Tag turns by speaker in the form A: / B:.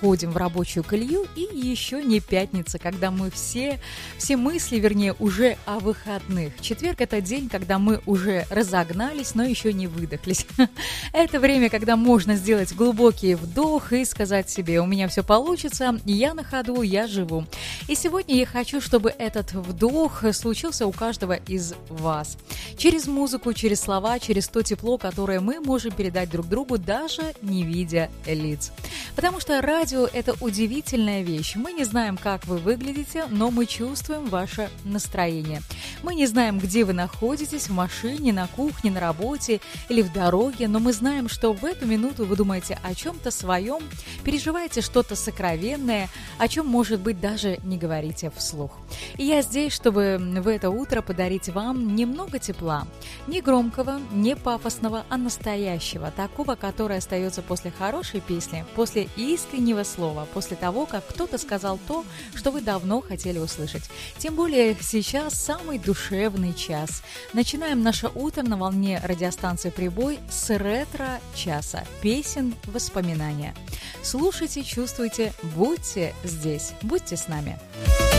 A: входим в рабочую колею, и еще не пятница, когда мы все мысли, вернее, уже о выходных. Четверг – это день, когда мы уже разогнались, но еще не выдохлись. Это время, когда можно сделать глубокий вдох и сказать себе: у меня все получится, я на ходу, я живу. И сегодня я хочу, чтобы этот вдох случился у каждого из вас. Через музыку, через слова, через то тепло, которое мы можем передать друг другу, даже не видя лиц. Потому что радио – это удивительная вещь. Мы не знаем, как вы выглядите, но мы чувствуем ваше настроение. Мы не знаем, где вы находитесь, в машине, на кухне, на работе или в дороге, но мы знаем, что в эту минуту вы думаете о чем-то своем, переживаете что-то сокровенное, о чем, может быть, даже не говорите вслух. И я здесь, чтобы в это утро подарить вам немного тепла. Не громкого, не пафосного, а настоящего, такого, которое остается после хорошей песни, после искреннего слова, после того, как кто-то сказал то, что вы давно хотели услышать. Тем более сейчас самый душевный час. Начинаем наше утро на волне радиостанции «Прибой» с ретро-часа песен воспоминания. Слушайте, чувствуйте, будьте здесь, будьте с нами.